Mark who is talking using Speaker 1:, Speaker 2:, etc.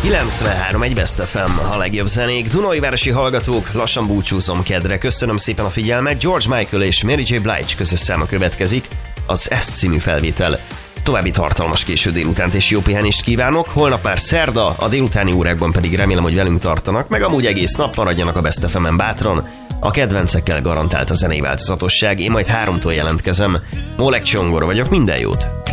Speaker 1: 93 egy Best FM, a legjobb zenék. Dunajvárosi hallgatók, lassan búcsúzom kedre. Köszönöm szépen a figyelmet. George Michael és Mary J. Blige közös száma következik, az S című felvétel. További tartalmas késő délutánt és jó pihenést kívánok. Holnap már szerda, a délutáni órákban pedig remélem, hogy velünk tartanak, meg amúgy egész nap maradjanak a Best FM-en bátran. A kedvencekkel garantált a zenei változatosság. Én majd 3-tól jelentkezem. Molek Csongor vagyok, minden jót!